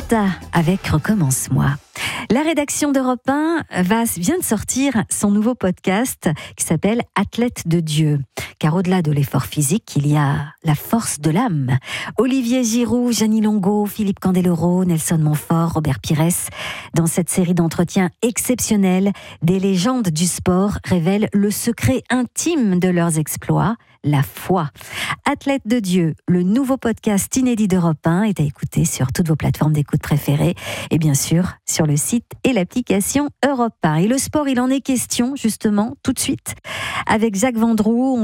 avec Recommence-moi. La rédaction d'Europe 1 vient de sortir son nouveau podcast qui s'appelle Athlète de Dieu. Car au-delà de l'effort physique, il y a la force de l'âme. Olivier Giroud, Jeannie Longo, Philippe Candeloro, Nelson Montfort, Robert Pires. Dans cette série d'entretiens exceptionnels, des légendes du sport révèlent le secret intime de leurs exploits, la foi. Athlète de Dieu, le nouveau podcast inédit d'Europe 1 est à écouter sur toutes vos plateformes d'écoute préférées et bien sûr sur le site et l'application Europe 1. Et le sport, il en est question justement tout de suite avec Jacques Vendroux.